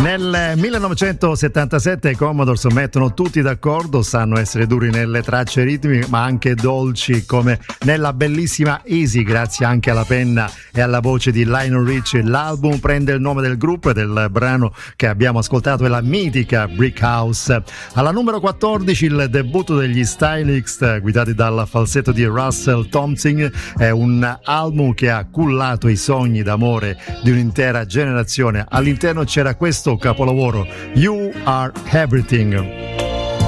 Nel 1977 i Commodores mettono tutti d'accordo, sanno essere duri nelle tracce ritmiche ma anche dolci, come nella bellissima Easy, grazie anche alla penna e alla voce di Lionel Richie. L'album prende il nome del gruppo e del brano che abbiamo ascoltato è la mitica Brick House. Alla numero 14 il debutto degli Stylics, guidati dal falsetto di Russell Thompson. È un album che ha cullato i sogni d'amore di un'intera generazione. All'interno c'era questo capolavoro, You Are Everything.